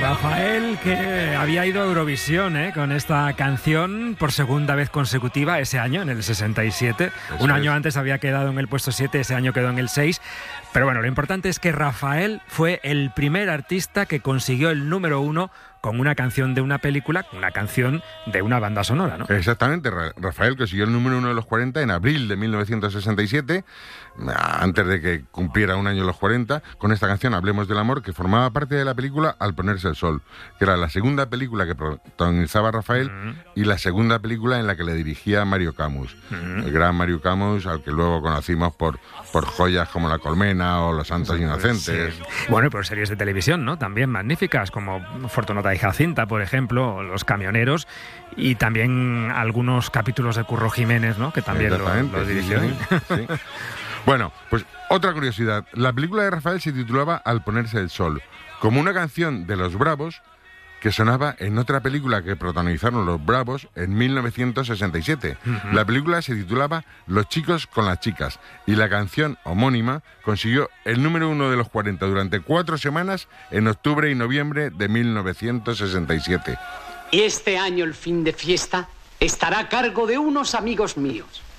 Rafael, que había ido a Eurovisión con esta canción por segunda vez consecutiva ese año, en el 67. Un año antes había quedado en el puesto 7, ese año quedó en el 6. Pero bueno, lo importante es que Rafael fue el primer artista que consiguió el número 1 con una canción de una película, una canción de una banda sonora, ¿no? Exactamente, Rafael consiguió el número 1 de los 40 en abril de 1967, antes de que cumpliera un año los 40, con esta canción Hablemos del amor, que formaba parte de la película Al ponerse el sol, que era la segunda película que protagonizaba Rafael y la segunda película en la que le dirigía Mario Camus, el gran Mario Camus, al que luego conocimos por joyas como La colmena o Los santos inocentes. Sí. Bueno, y por series de televisión, ¿no? También magníficas, como Fortunata y Jacinta, por ejemplo, Los camioneros, y también algunos capítulos de Curro Jiménez, ¿no? Que también lo dirigió. Sí. Bueno, pues otra curiosidad. La película de Rafael se titulaba Al ponerse el sol, como una canción de Los Bravos que sonaba en otra película que protagonizaron Los Bravos en 1967. La película se titulaba Los chicos con las chicas y la canción homónima consiguió el número 1 de los 40 durante 4 semanas en octubre y noviembre de 1967. Y este año el fin de fiesta estará a cargo de unos amigos míos.